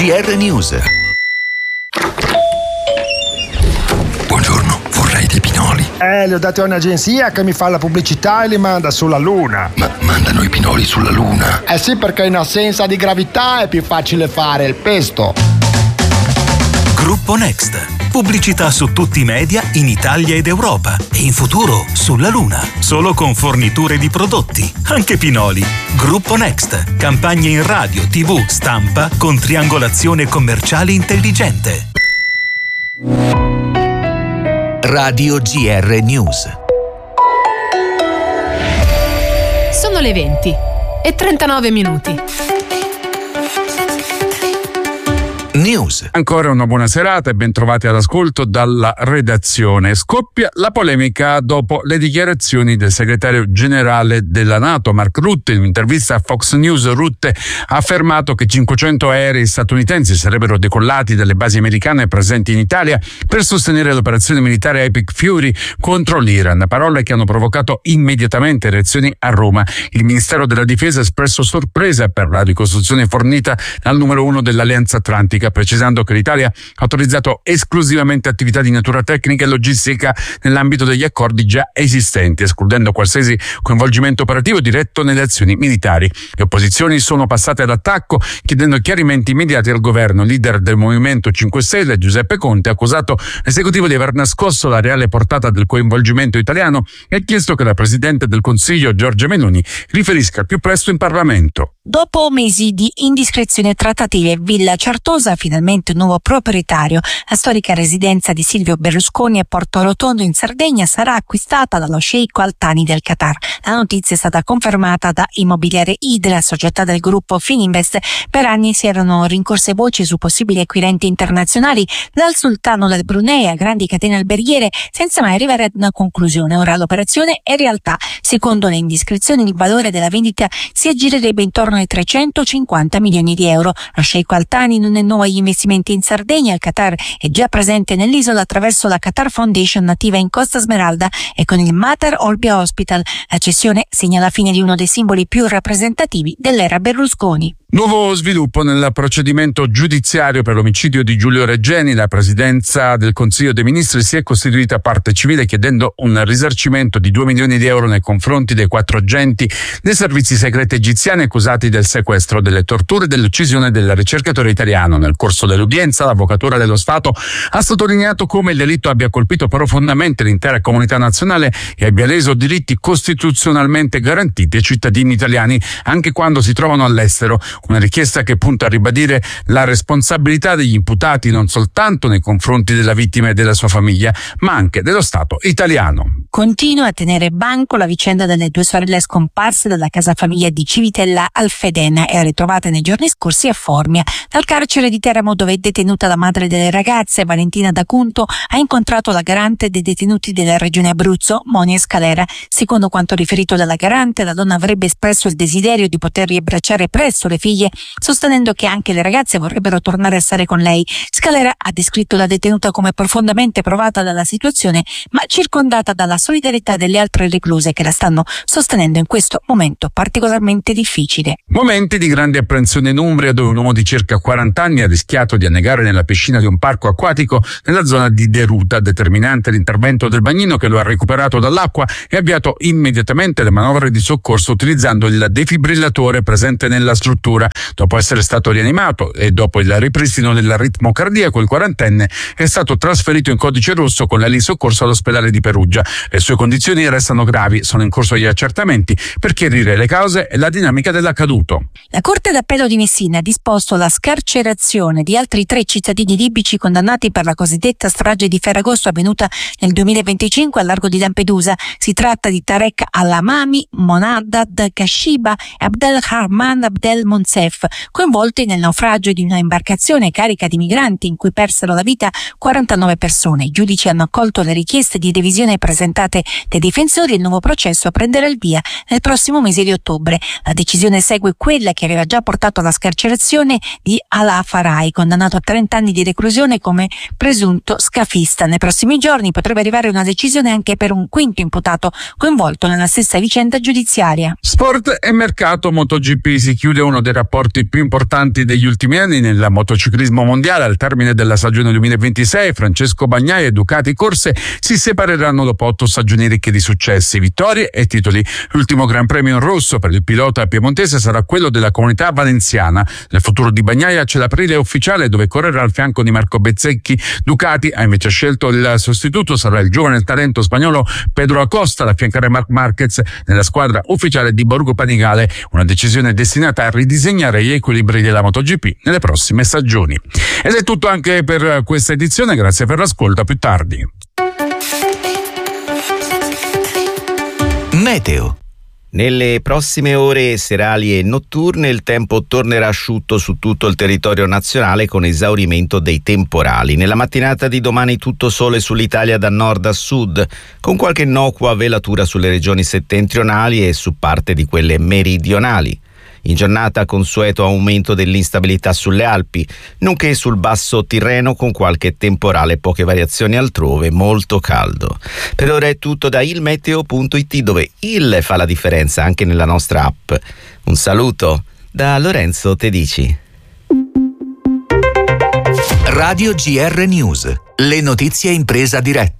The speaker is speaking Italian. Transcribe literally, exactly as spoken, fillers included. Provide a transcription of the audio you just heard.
G R News. Buongiorno, vorrei dei pinoli. Eh, li ho dati a un'agenzia che mi fa la pubblicità e li manda sulla Luna. Ma mandano i pinoli sulla Luna? Eh sì, perché in assenza di gravità è più facile fare il pesto. Gruppo Next. Pubblicità su tutti i media in Italia ed Europa e in futuro sulla Luna. Solo con forniture di prodotti, anche pinoli. Gruppo Next. Campagne in radio, tivù, stampa con triangolazione commerciale intelligente. Radio G R News. Sono le venti e trentanove minuti. News. Ancora una buona serata e ben trovati all'ascolto dalla redazione. Scoppia la polemica dopo le dichiarazioni del segretario generale della NATO, Mark Rutte. In un'intervista a Fox News, Rutte ha affermato che cinquecento aerei statunitensi sarebbero decollati dalle basi americane presenti in Italia per sostenere l'operazione militare Epic Fury contro l'Iran. Parole che hanno provocato immediatamente reazioni a Roma. Il Ministero della Difesa ha espresso sorpresa per la ricostruzione fornita dal numero uno dell'Alleanza Atlantica, precisando che l'Italia ha autorizzato esclusivamente attività di natura tecnica e logistica nell'ambito degli accordi già esistenti, escludendo qualsiasi coinvolgimento operativo diretto nelle azioni militari. Le opposizioni sono passate all'attacco chiedendo chiarimenti immediati al governo. Il leader del Movimento cinque Stelle, Giuseppe Conte, ha accusato l'esecutivo di aver nascosto la reale portata del coinvolgimento italiano e ha chiesto che la Presidente del Consiglio, Giorgia Meloni, riferisca al più presto in Parlamento. Dopo mesi di indiscrezioni trattative, Villa Certosa ha finalmente un nuovo proprietario. La storica residenza di Silvio Berlusconi a Porto Rotondo in Sardegna sarà acquistata dallo sceicco Al Thani del Qatar. La notizia è stata confermata da Immobiliare Idra, società del gruppo Fininvest. Per anni si erano rincorse voci su possibili acquirenti internazionali, dal sultano del Brunei a grandi catene alberghiere, senza mai arrivare ad una conclusione. Ora l'operazione è realtà. Secondo le indiscrezioni, il valore della vendita si aggirerebbe intorno ai trecentocinquanta milioni di euro. Lo sceicco Al Thani non è nuovo agli investimenti in Sardegna. Il Qatar è già presente nell'isola attraverso la Qatar Foundation nativa in Costa Smeralda e con il Mater Olbia Hospital. La cessione segna la fine di uno dei simboli più rappresentativi dell'era Berlusconi. Nuovo sviluppo nel procedimento giudiziario per l'omicidio di Giulio Regeni. La Presidenza del Consiglio dei Ministri si è costituita parte civile chiedendo un risarcimento di due milioni di euro nei confronti dei quattro agenti dei servizi segreti egiziani accusati del sequestro, delle torture e dell'uccisione del ricercatore italiano. Nel corso dell'udienza, l'Avvocatura dello Stato ha sottolineato come il delitto abbia colpito profondamente l'intera comunità nazionale e abbia leso diritti costituzionalmente garantiti ai cittadini italiani anche quando si trovano all'estero. Una richiesta che punta a ribadire la responsabilità degli imputati non soltanto nei confronti della vittima e della sua famiglia, ma anche dello Stato italiano. Continua a tenere banco la vicenda delle due sorelle scomparse dalla casa famiglia di Civitella Alfedena e ritrovate nei giorni scorsi a Formia. Dal carcere di Teramo, dove è detenuta la madre delle ragazze, Valentina D'Acunto ha incontrato la garante dei detenuti della regione Abruzzo, Monia Scalera. Secondo quanto riferito dalla garante, la donna avrebbe espresso il desiderio di poter riabbracciare presto le figlie, sostenendo che anche le ragazze vorrebbero tornare a stare con lei. Scalera ha descritto la detenuta come profondamente provata dalla situazione, ma circondata dalla solidarietà delle altre recluse che la stanno sostenendo in questo momento particolarmente difficile. Momenti di grande apprensione in Umbria, dove un uomo di circa quaranta anni ha rischiato di annegare nella piscina di un parco acquatico nella zona di Deruta. Determinante l'intervento del bagnino, che lo ha recuperato dall'acqua e ha avviato immediatamente le manovre di soccorso utilizzando il defibrillatore presente nella struttura. Dopo essere stato rianimato e dopo il ripristino del ritmo cardiaco, il quarantenne è stato trasferito in codice rosso con l'ali soccorso all'ospedale di Perugia. Le sue condizioni restano gravi, sono in corso gli accertamenti per chiarire le cause e la dinamica dell'accaduto. La Corte d'Appello di Messina ha disposto la scarcerazione di altri tre cittadini libici condannati per la cosiddetta strage di Ferragosto avvenuta nel duemilaventicinque al largo di Lampedusa. Si tratta di Tarek Al-Amami, Monaddad Kashiba e Abdelrahman Abdel Monsef, coinvolti nel naufragio di una imbarcazione carica di migranti in cui persero la vita quarantanove persone. I giudici hanno accolto le richieste di revisione presentate dai difensori e il nuovo processo prenderà il via nel prossimo mese di ottobre. La decisione segue quella che aveva già portato alla scarcerazione di Alaa Farai, condannato a trenta anni di reclusione come presunto scafista. Nei prossimi giorni potrebbe arrivare una decisione anche per un quinto imputato coinvolto nella stessa vicenda giudiziaria. Sport e mercato MotoGP. Si chiude uno dei rapporti più importanti degli ultimi anni nel motociclismo mondiale. Al termine della stagione duemilaventisei, Francesco Bagnaia e Ducati Corse si separeranno dopo otto stagioni ricche di successi, vittorie e titoli. L'ultimo Gran Premio in rosso per il pilota piemontese sarà quello della Comunità Valenziana. Nel futuro di Bagnaia c'è l'aprile ufficiale, dove correrà al fianco di Marco Bezzecchi. Ducati ha invece scelto il sostituto, sarà il giovane talento spagnolo Pedro Acosta ad affiancare Marc Marquez nella squadra ufficiale di Borgo Panigale, una decisione destinata a ridisegnare gli equilibri della MotoGP nelle prossime stagioni. Ed è tutto anche per questa edizione, grazie per l'ascolto, a più tardi. Meteo. Nelle prossime ore serali e notturne il tempo tornerà asciutto su tutto il territorio nazionale con esaurimento dei temporali. Nella mattinata di domani tutto sole sull'Italia da nord a sud, con qualche innocua velatura sulle regioni settentrionali e su parte di quelle meridionali. In giornata consueto aumento dell'instabilità sulle Alpi, nonché sul basso Tirreno con qualche temporale e poche variazioni altrove, molto caldo. Per ora è tutto da il meteo punto it, dove il fa la differenza anche nella nostra app. Un saluto da Lorenzo Tedici. Radio G R News, le notizie in presa diretta.